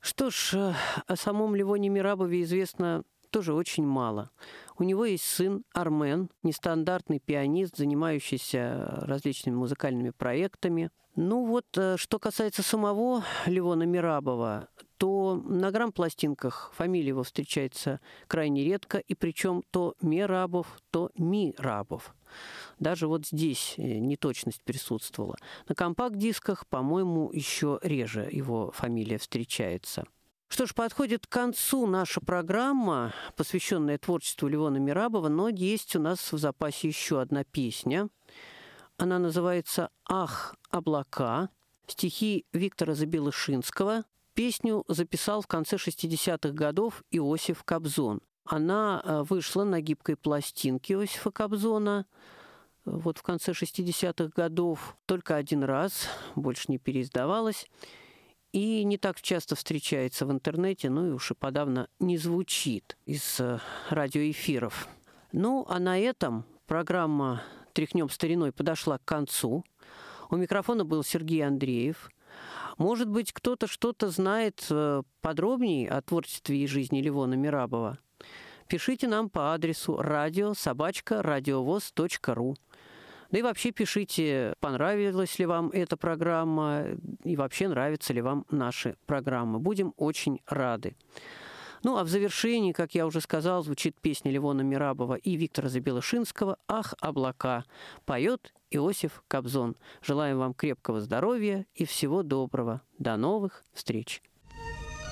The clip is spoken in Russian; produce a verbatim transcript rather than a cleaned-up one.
Что ж, э, о самом Левоне Мерабове известно тоже очень мало. У него есть сын Армен, нестандартный пианист, занимающийся различными музыкальными проектами. Ну вот, э, что касается самого Левона Мерабова, то на грамм-пластинках фамилия его встречается крайне редко, и причем то Мерабов, то Мирабов. Даже вот здесь неточность присутствовала. На компакт-дисках, по-моему, еще реже его фамилия встречается. Что ж, подходит к концу наша программа, посвященная творчеству Левона Мерабова, но есть у нас в запасе еще одна песня. Она называется «Ах, облака», стихи Виктора Забелышинского. Песню записал в конце шестидесятых годов Иосиф Кобзон. Она вышла на гибкой пластинке Иосифа Кобзона вот в конце шестидесятых годов только один раз, больше не переиздавалась. И не так часто встречается в интернете, ну и уж и подавно не звучит из радиоэфиров. Ну, а на этом программа «Тряхнем стариной» подошла к концу. У микрофона был Сергей Андреев. Может быть, кто-то что-то знает подробнее о творчестве и жизни Левона Мерабова. Пишите нам по адресу радио собака радиовоз точка ру. Да и вообще пишите, понравилась ли вам эта программа и вообще нравятся ли вам наши программы. Будем очень рады. Ну, а в завершении, как я уже сказал, звучит песня Левона Мерабова и Виктора Забелышинского «Ах, облака». Поет Иосиф Кобзон. Желаем вам крепкого здоровья и всего доброго. До новых встреч!